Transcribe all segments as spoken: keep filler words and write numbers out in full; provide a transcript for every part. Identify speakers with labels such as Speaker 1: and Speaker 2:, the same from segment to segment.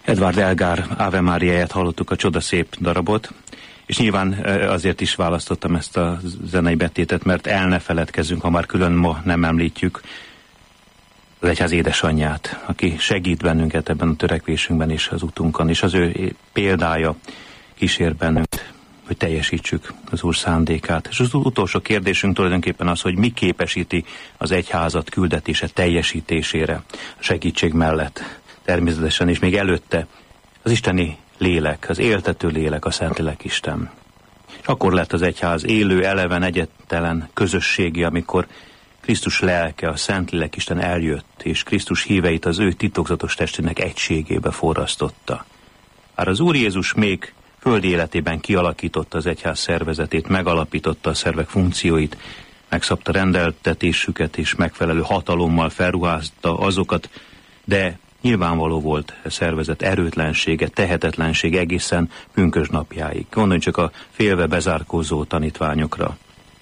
Speaker 1: Edward Elgar Ave Mariáját hallottuk, a csodaszép darabot, és nyilván azért is választottam ezt a zenei betétet, mert el ne feledkezzünk, ha már külön ma nem említjük, az egyház édesanyját, aki segít bennünket ebben a törekvésünkben és az utunkon, és az ő példája kísér bennünket, hogy teljesítsük az Úr szándékát. És az utolsó kérdésünk tulajdonképpen az, hogy mi képesíti az egyházat küldetése teljesítésére, a segítség mellett természetesen, és még előtte az isteni lélek, az éltető lélek, a Szentlélek Isten. És akkor lett az egyház élő, eleven, egyetlen közösségi, amikor Krisztus lelke, a Szentlélek Isten eljött, és Krisztus híveit az ő titokzatos testének egységébe forrasztotta. Bár az Úr Jézus még földi életében kialakította az egyház szervezetét, megalapította a szervek funkcióit, megszabta rendeltetésüket, és megfelelő hatalommal felruházta azokat, de nyilvánvaló volt a szervezet erőtlensége, tehetetlensége egészen pünkösd napjáig. Gondolj csak a félve bezárkózó tanítványokra.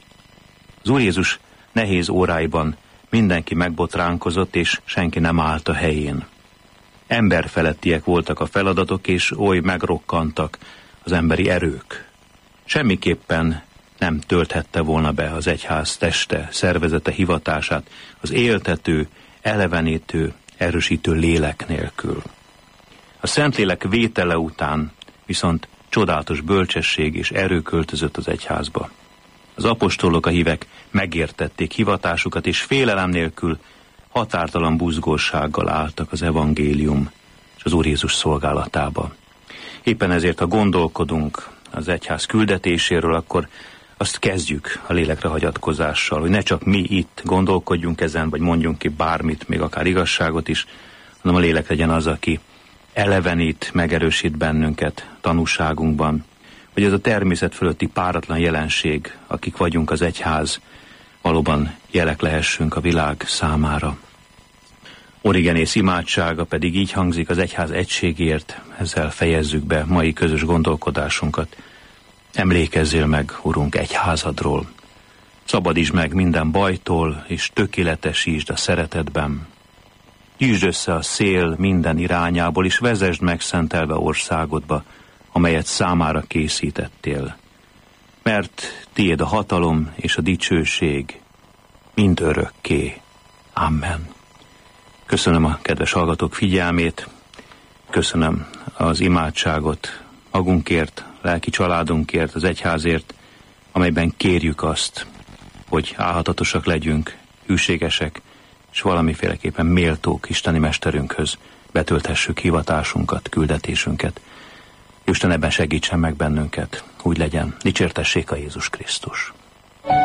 Speaker 1: Az Úr Jézus nehéz óráiban mindenki megbotránkozott, és senki nem állt a helyén. Emberfelettiek voltak a feladatok, és oly megrokkantak az emberi erők. Semmiképpen nem tölthette volna be az egyház teste, szervezete hivatását az éltető, elevenítő, erősítő lélek nélkül. A Szentlélek vétele után viszont csodálatos bölcsesség és erő költözött az egyházba. Az apostolok, a hívek megértették hivatásukat, és félelem nélkül határtalan buzgósággal álltak az evangélium és az Úr Jézus szolgálatába. Éppen ezért, ha gondolkodunk az egyház küldetéséről, akkor azt kezdjük a lélekre hagyatkozással, hogy ne csak mi itt gondolkodjunk ezen, vagy mondjunk ki bármit, még akár igazságot is, hanem a lélek legyen az, aki elevenít, megerősít bennünket tanúságunkban, hogy ez a természet fölötti páratlan jelenség, akik vagyunk az egyház, valóban jelek lehessünk a világ számára. Origenész imádsága pedig így hangzik: az egyház egységért, ezzel fejezzük be mai közös gondolkodásunkat. Emlékezzél meg, Urunk, egyházadról. Szabadítsd meg minden bajtól, és tökéletesítsd a szeretetben. Gyűjtsd össze a szél minden irányából, és vezesd meg szentelve országodba, amelyet számára készítettél. Mert tiéd a hatalom és a dicsőség mind örökké. Amen. Köszönöm a kedves hallgatók figyelmét, köszönöm az imádságot magunkért, lelki családunkért, az egyházért, amelyben kérjük azt, hogy álhatatosak legyünk, hűségesek, és valamiféleképpen méltók isteni mesterünkhöz, betölthessük hivatásunkat, küldetésünket. Isten ebben segítsen meg bennünket, úgy legyen. Dicsértessék a Jézus Krisztus.